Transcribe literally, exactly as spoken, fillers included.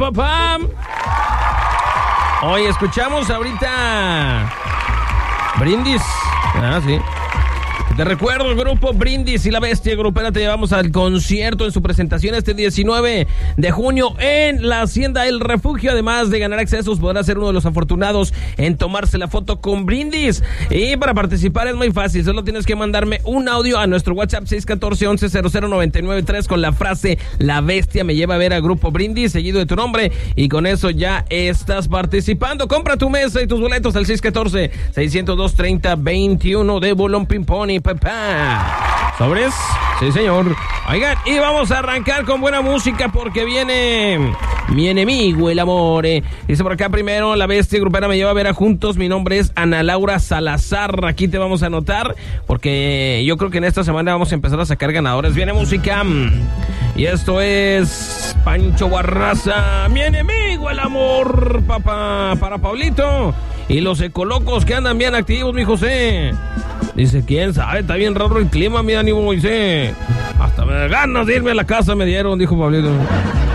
papá. Hoy escuchamos ahorita Brindis. Ah, sí. Te recuerdo, el grupo Brindis y la Bestia Grupera te llevamos al concierto en su presentación este diecinueve de junio en la Hacienda El Refugio. Además de ganar accesos, podrás ser uno de los afortunados en tomarse la foto con Brindis. Y para participar es muy fácil, solo tienes que mandarme un audio a nuestro WhatsApp seis uno cuatro, once cero cero nueve nueve tres con la frase La Bestia me lleva a ver al grupo Brindis, seguido de tu nombre, y con eso ya estás participando. Compra tu mesa y tus boletos al seis uno cuatro, seis cero dos, tres cero dos uno de Bolón Pimponi. Papá. ¿Sobres? Sí, señor. Oigan, y vamos a arrancar con buena música porque viene mi enemigo, el amor. Eh. Dice por acá primero, La Bestia Grupera me lleva a ver a juntos. Mi nombre es Ana Laura Salazar. Aquí te vamos a anotar porque yo creo que en esta semana vamos a empezar a sacar ganadores. Viene música. Y esto es Pancho Barraza, mi enemigo, el amor, papá, para Pablito. Y los ecolocos que andan bien activos, mi José. Dice, quién sabe, está bien raro el clima, mi ánimo, dice. Hasta me da ganas de irme a la casa, me dieron, dijo Pablito.